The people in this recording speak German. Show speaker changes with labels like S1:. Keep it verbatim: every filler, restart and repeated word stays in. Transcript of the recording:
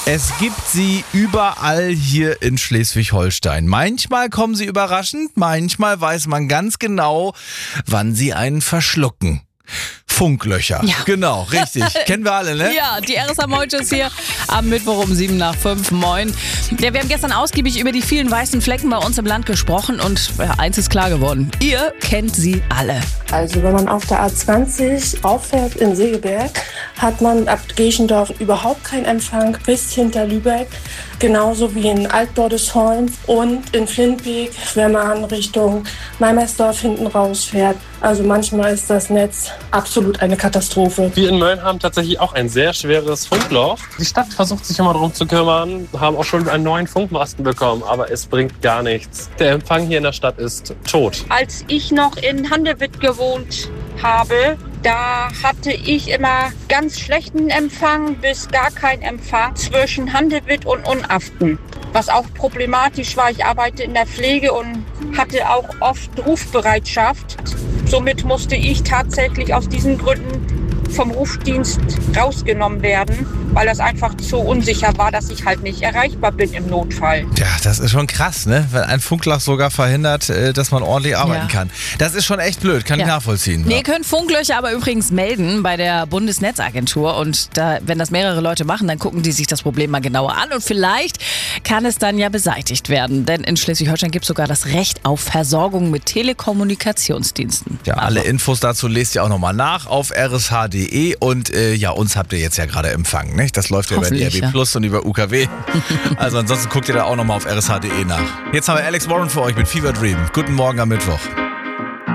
S1: Es gibt sie überall hier in Schleswig-Holstein. Manchmal kommen sie überraschend, manchmal weiß man ganz genau, wann sie einen verschlucken. Funklöcher. Ja. Genau, richtig. Kennen wir alle, ne?
S2: Ja, die R S M heute ist hier am Mittwoch um sieben nach fünf. Moin. Ja, wir haben gestern ausgiebig über die vielen weißen Flecken bei uns im Land gesprochen und ja, eins ist klar geworden. Ihr kennt sie alle.
S3: Also wenn man auf der A zwanzig auffährt in Segeberg, hat man ab Geschendorf überhaupt keinen Empfang bis hinter Lübeck. Genauso wie in Altbordesholm und in Flintbeek, wenn man Richtung Meimersdorf hinten rausfährt. Also manchmal ist das Netz absolut eine Katastrophe.
S4: Wir in Mölln haben tatsächlich auch ein sehr schweres Funkloch. Die Stadt versucht sich immer darum zu kümmern, haben auch schon einen neuen Funkmasten bekommen, aber es bringt gar nichts. Der Empfang hier in der Stadt ist tot.
S5: Als ich noch in Handewitt gewohnt habe, da hatte ich immer ganz schlechten Empfang bis gar keinen Empfang zwischen Handewitt und Unaften. Was auch problematisch war, ich arbeite in der Pflege und hatte auch oft Rufbereitschaft. Somit musste ich tatsächlich aus diesen Gründen vom Rufdienst rausgenommen werden, weil das einfach zu unsicher war, dass ich halt nicht erreichbar bin im Notfall.
S1: Ja, das ist schon krass, ne? Wenn ein Funkloch sogar verhindert, dass man ordentlich arbeiten
S2: Ja.
S1: kann. Das ist schon echt blöd, kann
S2: Ja.
S1: ich nachvollziehen.
S2: Nee,
S1: Ja.
S2: können Funklöcher aber übrigens melden bei der Bundesnetzagentur. Und da, wenn das mehrere Leute machen, dann gucken die sich das Problem mal genauer an. Und vielleicht kann es dann ja beseitigt werden. Denn in Schleswig-Holstein gibt es sogar das Recht auf Versorgung mit Telekommunikationsdiensten.
S1: Ja, alle Infos dazu lest ihr auch nochmal nach auf r s h punkt d e und äh, ja, uns habt ihr jetzt ja gerade empfangen, nicht? Das läuft ja über den R
S2: Hoffentlich,
S1: B
S2: ja.
S1: Plus und über U K W. Also ansonsten guckt ihr da auch nochmal auf r s h punkt d e nach. Jetzt haben wir Alex Warren für euch mit Fever Dream. Guten Morgen am Mittwoch.